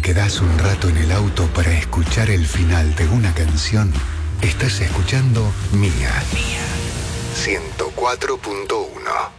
quedás un rato en el auto para escuchar el final de una canción, estás escuchando Mía 104.1.